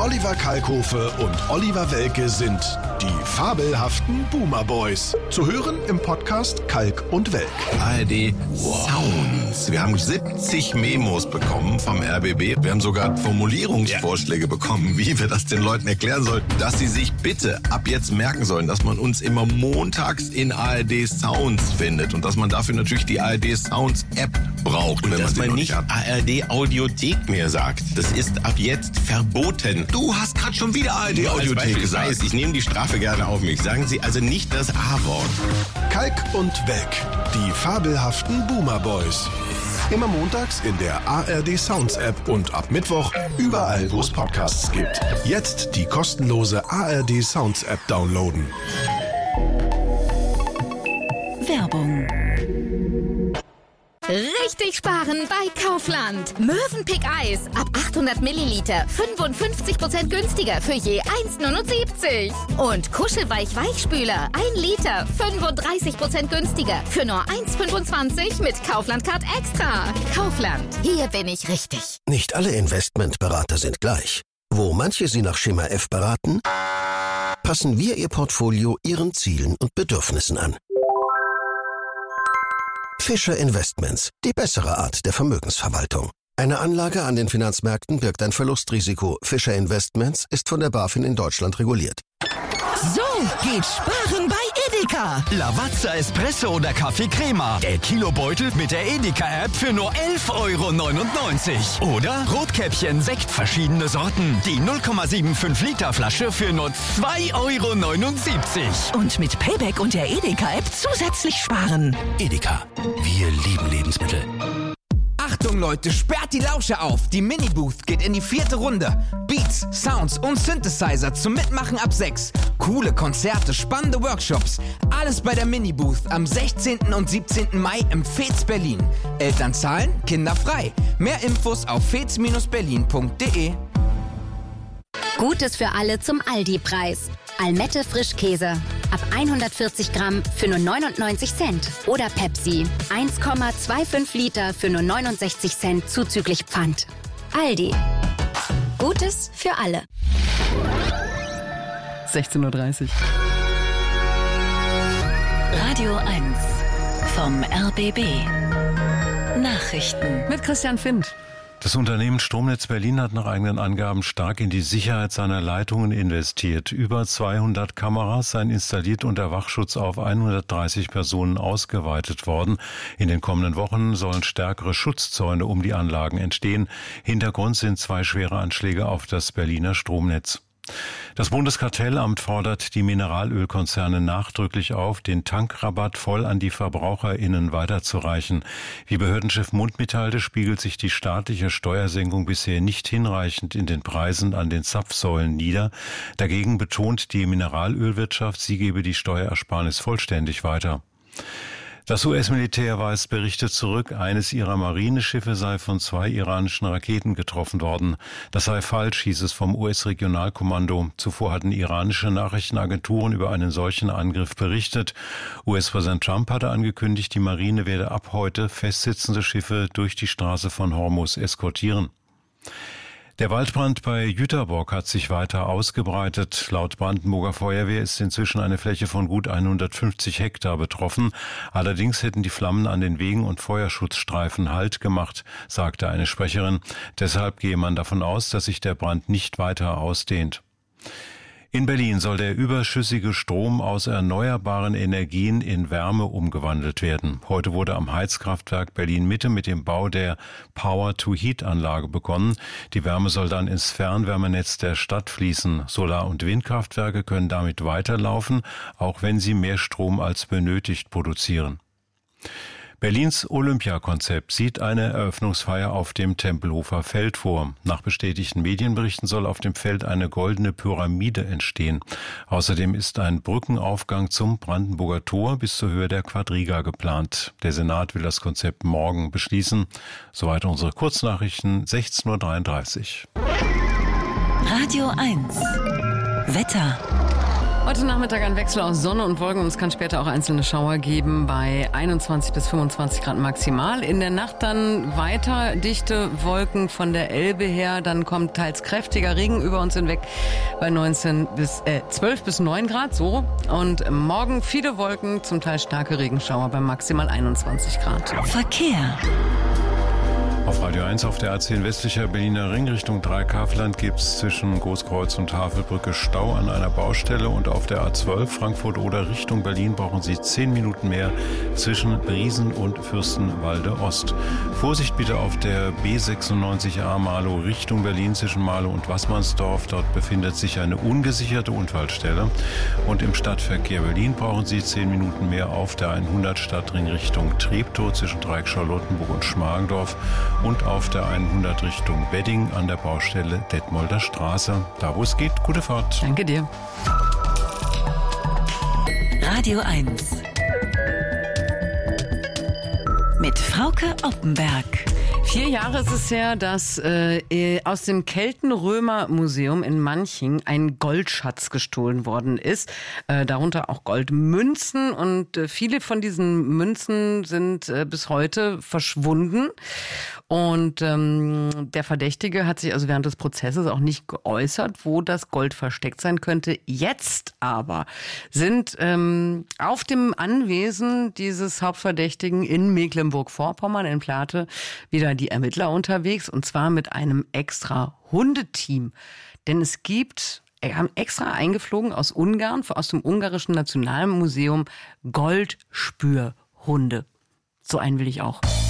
Oliver Kalkofe und Oliver Welke sind die fabelhaften Boomer Boys. Zu hören im Podcast Kalk und Welk. ARD Sounds. Wir haben 70 Memos bekommen vom RBB. Wir haben sogar Formulierungsvorschläge bekommen, wie wir das den Leuten erklären sollten, dass sie sich bitte ab jetzt merken sollen, dass man uns immer montags in ARD Sounds findet und dass man dafür natürlich die ARD Sounds App braucht. Und dass man nicht ARD Audiothek mehr sagt. Das ist ab jetzt verboten. Du hast gerade schon wieder ARD Audiothek gesagt. Ich nehme die Strafe gerne auf mich. Sagen Sie also nicht das A-Wort. Kalk und Welk, die fabelhaften Boomer Boys. Immer montags in der ARD Sounds App und ab Mittwoch überall, wo es Podcasts gibt. Jetzt die kostenlose ARD Sounds App downloaden. Werbung. Richtig sparen bei Kaufland. Mövenpick Eis ab 800 Milliliter 55% günstiger für je 1,79. Und Kuschelweich-Weichspüler 1 Liter 35% günstiger für nur 1,25 mit Kaufland Card Extra. Kaufland, hier bin ich richtig. Nicht alle Investmentberater sind gleich. Wo manche Sie nach Schema F beraten, passen wir Ihr Portfolio Ihren Zielen und Bedürfnissen an. Fischer Investments, die bessere Art der Vermögensverwaltung. Eine Anlage an den Finanzmärkten birgt ein Verlustrisiko. Fischer Investments ist von der BaFin in Deutschland reguliert. So geht Sparen bei Edeka. Lavazza Espresso oder Kaffee Crema. Der Kilobeutel mit der Edeka-App für nur 11,99 €. Oder Rotkäppchen Sekt verschiedene Sorten. Die 0,75 Liter Flasche für nur 2,79 €. Und mit Payback und der Edeka-App zusätzlich sparen. Edeka, wir lieben Lebensmittel. Achtung Leute, sperrt die Lausche auf. Die Mini-Booth geht in die 4. Runde. Beats, Sounds und Synthesizer zum Mitmachen ab 6. Coole Konzerte, spannende Workshops. Alles bei der Mini-Booth am 16. und 17. Mai im Fez Berlin. Eltern zahlen, Kinder frei. Mehr Infos auf fez-berlin.de. Gutes für alle zum Aldi-Preis. Almette Frischkäse. Ab 140 Gramm für nur 99 Cent. Oder Pepsi. 1,25 Liter für nur 69 Cent zuzüglich Pfand. Aldi. Gutes für alle. 16:30 Uhr. Radio 1 vom RBB. Nachrichten. Mit Christian Findt. Das Unternehmen Stromnetz Berlin hat nach eigenen Angaben stark in die Sicherheit seiner Leitungen investiert. Über 200 Kameras seien installiert und der Wachschutz auf 130 Personen ausgeweitet worden. In den kommenden Wochen sollen stärkere Schutzzäune um die Anlagen entstehen. Hintergrund sind 2 schwere Anschläge auf das Berliner Stromnetz. Das Bundeskartellamt fordert die Mineralölkonzerne nachdrücklich auf, den Tankrabatt voll an die VerbraucherInnen weiterzureichen. Wie Behördenchef Mund mitteilte, spiegelt sich die staatliche Steuersenkung bisher nicht hinreichend in den Preisen an den Zapfsäulen nieder. Dagegen betont die Mineralölwirtschaft, sie gebe die Steuerersparnis vollständig weiter. Das US-Militär weist Berichte zurück, eines ihrer Marineschiffe sei von 2 iranischen Raketen getroffen worden. Das sei falsch, hieß es vom US-Regionalkommando. Zuvor hatten iranische Nachrichtenagenturen über einen solchen Angriff berichtet. US-Präsident Trump hatte angekündigt, die Marine werde ab heute festsitzende Schiffe durch die Straße von Hormuz eskortieren. Der Waldbrand bei Jüterbock hat sich weiter ausgebreitet. Laut Brandenburger Feuerwehr ist inzwischen eine Fläche von gut 150 Hektar betroffen. Allerdings hätten die Flammen an den Wegen und Feuerschutzstreifen Halt gemacht, sagte eine Sprecherin. Deshalb gehe man davon aus, dass sich der Brand nicht weiter ausdehnt. In Berlin soll der überschüssige Strom aus erneuerbaren Energien in Wärme umgewandelt werden. Heute wurde am Heizkraftwerk Berlin-Mitte mit dem Bau der Power-to-Heat-Anlage begonnen. Die Wärme soll dann ins Fernwärmenetz der Stadt fließen. Solar- und Windkraftwerke können damit weiterlaufen, auch wenn sie mehr Strom als benötigt produzieren. Berlins Olympiakonzept sieht eine Eröffnungsfeier auf dem Tempelhofer Feld vor. Nach bestätigten Medienberichten soll auf dem Feld eine goldene Pyramide entstehen. Außerdem ist ein Brückenaufgang zum Brandenburger Tor bis zur Höhe der Quadriga geplant. Der Senat will das Konzept morgen beschließen. Soweit unsere Kurznachrichten, 16:33 Uhr. Radio 1. Wetter. Heute Nachmittag ein Wechsel aus Sonne und Wolken und es kann später auch einzelne Schauer geben bei 21 bis 25 Grad maximal. In der Nacht dann weiter dichte Wolken von der Elbe her, dann kommt teils kräftiger Regen über uns hinweg bei 12 bis 9 Grad, so. Und morgen viele Wolken, zum Teil starke Regenschauer bei maximal 21 Grad. Verkehr. Auf Radio 1 auf der A10 westlicher Berliner Ring Richtung Dreikafland gibt es zwischen Großkreuz und Havelbrücke Stau an einer Baustelle und auf der A12 Frankfurt oder Richtung Berlin brauchen Sie 10 Minuten mehr zwischen Briesen und Fürstenwalde Ost. Vorsicht bitte auf der B96A Marlow Richtung Berlin zwischen Marlow und Wassmannsdorf. Dort befindet sich eine ungesicherte Unfallstelle. Und im Stadtverkehr Berlin brauchen Sie 10 Minuten mehr auf der 100 Stadtring Richtung Treptow zwischen Dreieck-Charlottenburg und Schmargendorf. Und auf der 100 Richtung Wedding an der Baustelle Detmolder Straße. Da, wo es geht, gute Fahrt. Danke dir. Radio 1 mit Frauke Oppenberg. 4 Jahre ist es her, dass aus dem Kelten-Römer-Museum in Manching ein Goldschatz gestohlen worden ist. Darunter auch Goldmünzen. Und viele von diesen Münzen sind bis heute verschwunden. Und der Verdächtige hat sich also während des Prozesses auch nicht geäußert, wo das Gold versteckt sein könnte. Jetzt aber sind auf dem Anwesen dieses Hauptverdächtigen in Mecklenburg-Vorpommern in Plate wieder die Ermittler unterwegs, und zwar mit einem extra Hundeteam. Denn es gibt, haben extra eingeflogen aus Ungarn, aus dem ungarischen Nationalmuseum, Goldspürhunde. So einen will ich auch.